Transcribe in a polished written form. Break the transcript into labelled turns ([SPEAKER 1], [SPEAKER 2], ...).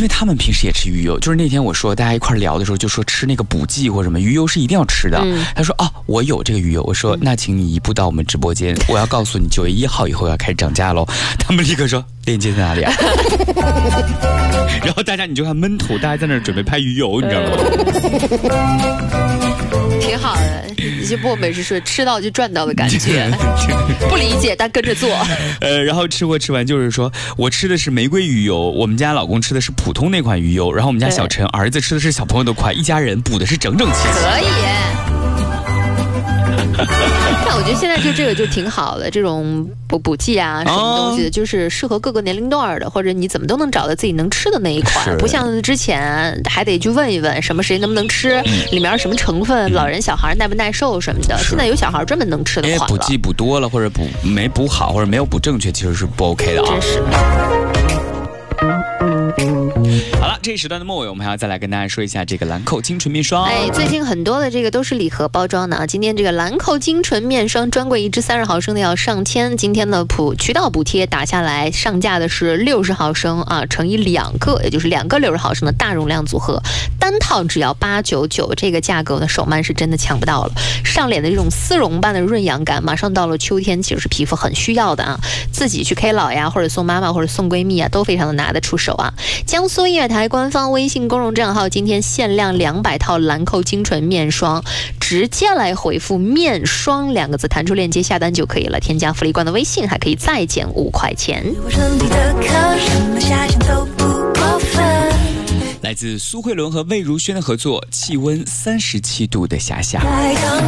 [SPEAKER 1] 为他们平时也吃鱼油，就是那天我说大家一块聊的时候，就说吃那个补剂或什么鱼油是一定要吃的。他说我有这个鱼油，我说那请你移步到我们直播间，我要告诉你9月1号以后要开始涨价喽。他们立刻说链接在哪里啊？然后大家你就看闷头，大家在那儿准备拍鱼油，你知道吗？
[SPEAKER 2] 挺好的，你就不每次说吃到就赚到的感觉，不理解但跟着做。
[SPEAKER 1] 然后吃完就是说我吃的是玫瑰鱼油，我们家老公吃的是普通那款鱼油，然后我们家小陈儿子吃的是小朋友的款，一家人补的是整整齐齐。
[SPEAKER 2] 可以。但我觉得现在就这个就挺好的，这种补剂啊什么东西的，就是适合各个年龄段的，或者你怎么都能找到自己能吃的那一款，不像之前还得去问一问什么谁能不能吃，里面什么成分，老人小孩耐不耐受什么的。现在有小孩专门能吃的款了。
[SPEAKER 1] 补剂补多了或者没补好或者没有补正确，其实是不 OK 的啊。
[SPEAKER 2] 真是。
[SPEAKER 1] 好了，这一时段的末尾，我们还要再来跟大家说一下这个兰蔻精纯面霜。
[SPEAKER 2] 最近很多的这个都是礼盒包装的啊。今天这个兰蔻精纯面霜专柜1支30毫升的要上千，今天的渠道补贴打下来，上架的是60毫升啊，乘以2个，也就是2个60毫升的大容量组合，单套只要899，这个价格呢，手慢是真的抢不到了。上脸的这种丝绒般的润养感，马上到了秋天，其实是皮肤很需要的啊。自己去 K 老呀，或者送妈妈，或者送闺蜜啊，都非常的拿得出手啊。江苏音乐台官方微信公众账号今天限量200套兰蔻精纯面霜，直接来回复面霜2个字，弹出链接下单就可以了。添加福利官的微信还可以再减5块钱。
[SPEAKER 1] 来自苏慧伦和魏如萱的合作，气温37度的夏夏。